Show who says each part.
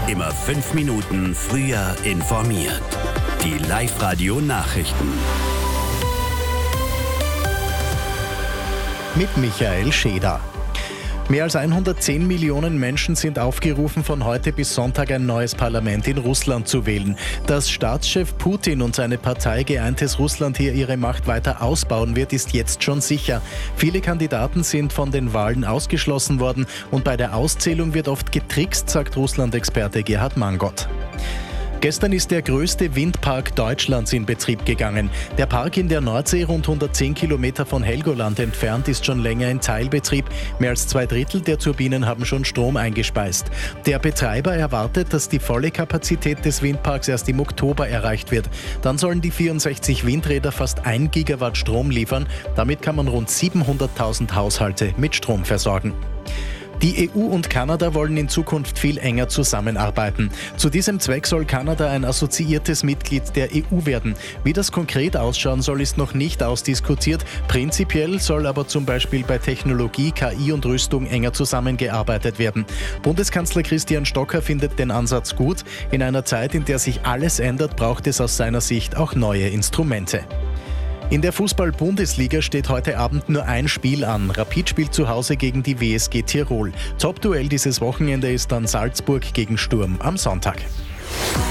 Speaker 1: Immer 5 Minuten früher informiert. Die Live-Radio-Nachrichten.
Speaker 2: Mit Michael Scheder. Mehr als 110 Millionen Menschen sind aufgerufen, von heute bis Sonntag ein neues Parlament in Russland zu wählen. Dass Staatschef Putin und seine Partei Geeintes Russland hier ihre Macht weiter ausbauen wird, ist jetzt schon sicher. Viele Kandidaten sind von den Wahlen ausgeschlossen worden und bei der Auszählung wird oft getrickst, sagt Russland-Experte Gerhard Mangot. Gestern ist der größte Windpark Deutschlands in Betrieb gegangen. Der Park in der Nordsee, rund 110 Kilometer von Helgoland entfernt, ist schon länger in Teilbetrieb. Mehr als 2/3 der Turbinen haben schon Strom eingespeist. Der Betreiber erwartet, dass die volle Kapazität des Windparks erst im Oktober erreicht wird. Dann sollen die 64 Windräder fast 1 Gigawatt Strom liefern. Damit kann man rund 700.000 Haushalte mit Strom versorgen. Die EU und Kanada wollen in Zukunft viel enger zusammenarbeiten. Zu diesem Zweck soll Kanada ein assoziiertes Mitglied der EU werden. Wie das konkret ausschauen soll, ist noch nicht ausdiskutiert. Prinzipiell soll aber zum Beispiel bei Technologie, KI und Rüstung enger zusammengearbeitet werden. Bundeskanzler Christian Stocker findet den Ansatz gut. In einer Zeit, in der sich alles ändert, braucht es aus seiner Sicht auch neue Instrumente. In der Fußball-Bundesliga steht heute Abend nur ein Spiel an. Rapid spielt zu Hause gegen die WSG Tirol. Top-Duell dieses Wochenende ist dann Salzburg gegen Sturm am Sonntag.